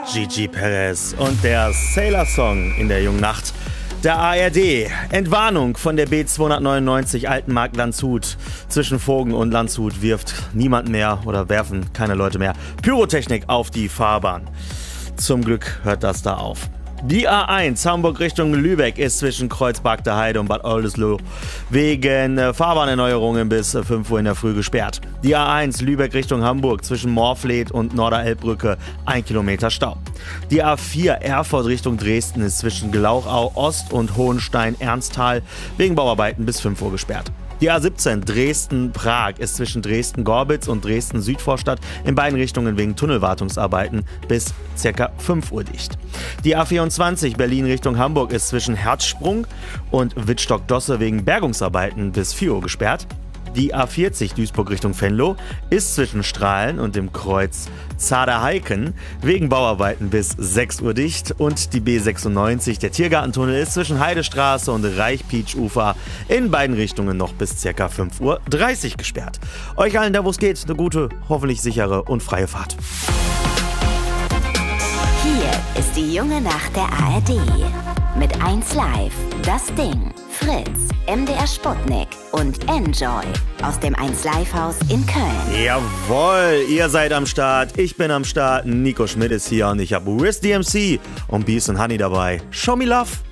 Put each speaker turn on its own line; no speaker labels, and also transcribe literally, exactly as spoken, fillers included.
Gigi Perez und der Sailor Song in der jungen Nacht. Der A R D. Entwarnung von der B zweihundertneunundneunzig Altenmarkt Landshut. Zwischen Vogen und Landshut wirft niemand mehr oder werfen keine Leute mehr Pyrotechnik auf die Fahrbahn. Zum Glück hört das da auf. Die A eins Hamburg Richtung Lübeck ist zwischen Kreuzberg der Heide und Bad Oldesloe wegen Fahrbahnerneuerungen bis fünf Uhr in der Früh gesperrt. Die A eins Lübeck Richtung Hamburg zwischen Morfleet und Norderelbbrücke ein Kilometer Stau. Die A vier Erfurt Richtung Dresden ist zwischen Glauchau Ost und Hohenstein-Ernsthal wegen Bauarbeiten bis fünf Uhr gesperrt. Die A siebzehn Dresden-Prag ist zwischen Dresden-Gorbitz und Dresden-Südvorstadt in beiden Richtungen wegen Tunnelwartungsarbeiten bis ca. fünf Uhr dicht. Die A vierundzwanzig Berlin Richtung Hamburg ist zwischen Herzsprung und Wittstock-Dosse wegen Bergungsarbeiten bis vier Uhr gesperrt. Die A vierzig Duisburg Richtung Venlo ist zwischen Strahlen und dem Kreuz Zader-Heiken wegen Bauarbeiten bis sechs Uhr dicht. Und die B sechsundneunzig, der Tiergartentunnel, ist zwischen Heidestraße und Reichpietsch-Ufer in beiden Richtungen noch bis ca. fünf Uhr dreißig gesperrt. Euch allen, da wo es geht, eine gute, hoffentlich sichere und freie Fahrt.
Hier ist die junge Nacht der A R D. Mit eins Live, das Ding, Fritz, M D R Sputnik und Enjoy aus dem eins Live Haus in Köln.
Jawohl, ihr seid am Start, ich bin am Start, Nico Schmidt ist hier und ich habe Riz D M C und Beast and Honey dabei. Show me love.